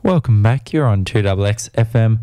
Welcome back. You're on 2XX FM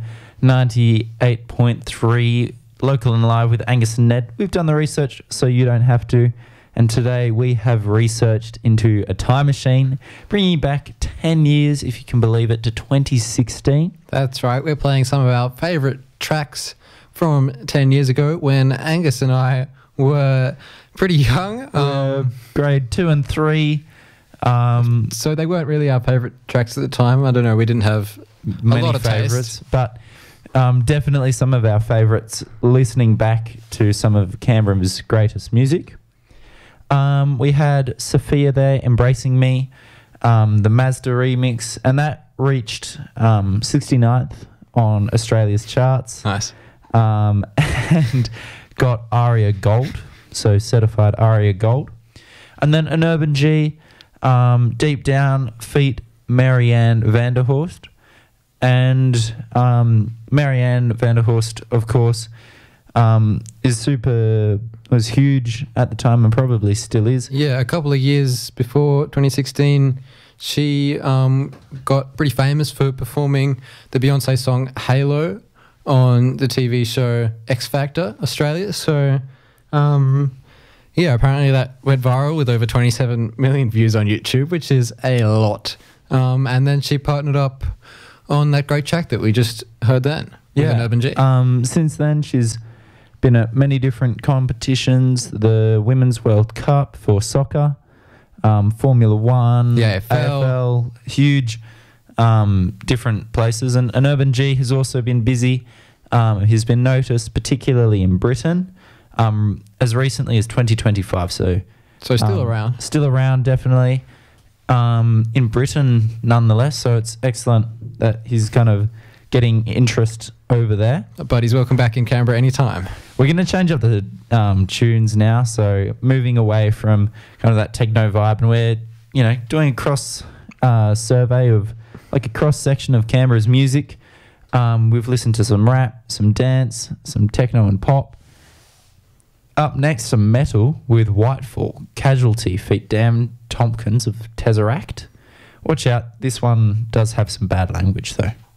98.3, local and live with Angus and Ned. We've done the research so you don't have to. And today we have researched into a time machine, bringing you back 10 years, if you can believe it, to 2016. That's right. We're playing some of our favourite tracks from 10 years ago when Angus and I were pretty young. Grade 2 and 3. So they weren't really our favourite tracks at the time. I don't know. We didn't have Many a lot of favourites, taste. but definitely some of our favourites listening back to some of Canberra's greatest music. We had Sophia there, Embracing Me, the Mazda remix, and that reached 69th on Australia's charts. Nice. And got ARIA Gold, so certified ARIA Gold. And then an Urban G, Deep Down, feat. Marianne Vanderhorst. And Marianne Vanderhorst, of course, was huge at the time and probably still is. Yeah, a couple of years before 2016, she got pretty famous for performing the Beyonce song Halo on the TV show X Factor Australia. So, yeah, apparently that went viral with over 27 million views on YouTube, which is a lot. And then she partnered up on that great track that we just heard then with an Urban G. Since then, she's been at many different competitions, the Women's World Cup for soccer, Formula One, AFL, huge different places. And Urban G has also been busy. He's been noticed particularly in Britain as recently as 2025. So still around. Still around, definitely. In Britain, nonetheless. So it's excellent that he's kind of getting interest over there. But he's welcome back in Canberra anytime. We're going to change up the tunes now, so moving away from kind of that techno vibe, and we're, doing a cross survey of, like a cross section of Canberra's music. We've listened to some rap, some dance, some techno and pop. Up next, some metal with Whitefall, Casualty, feat. Dan Tompkins of Tesseract. Watch out, this one does have some bad language though.